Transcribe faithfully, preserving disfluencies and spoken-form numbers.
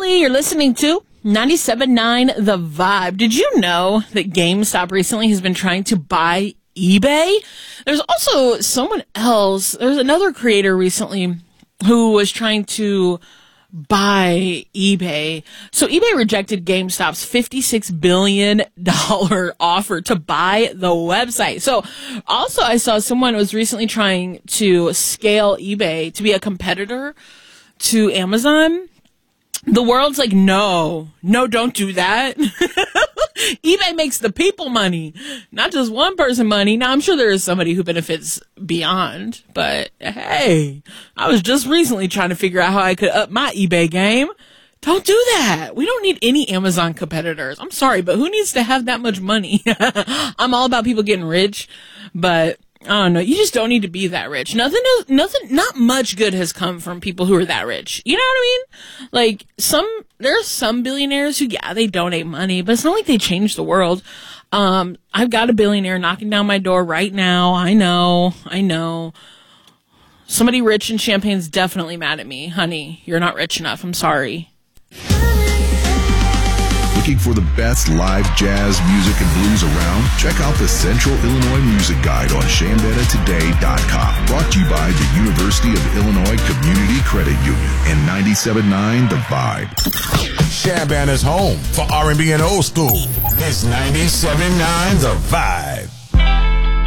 Emily, you're listening to ninety-seven point nine The Vibe. Did you know that GameStop recently has been trying to buy eBay? There's also someone else. There's another creator recently who was trying to buy eBay. So eBay rejected GameStop's fifty-six billion dollars offer to buy the website. So also I saw someone was recently trying to scale eBay to be a competitor to Amazon. The world's like, no, no, don't do that. eBay makes the people money, not just one person money. Now, I'm sure there is somebody who benefits beyond, but hey, I was just recently trying to figure out how I could up my eBay game. Don't do that. We don't need any Amazon competitors. I'm sorry, but who needs to have that much money? I'm all about people getting rich, but I don't know. You just don't need to be that rich. Nothing, nothing, not much good has come from people who are that rich. You know what I mean? Like some, there are some billionaires who, yeah, they donate money, but it's not like they change the world. Um, I've got a billionaire knocking down my door right now. I know, I know. Somebody rich in Champagne's definitely mad at me. Honey, you're not rich enough. I'm sorry. Looking for the best live jazz music and blues around? Check out the Central Illinois Music Guide on Chambetta Today dot com. Brought to you by the University of Illinois Community Credit Union and ninety-seven point nine The Vibe. Chambana's home for R and B and old school. It's ninety-seven point nine The Vibe.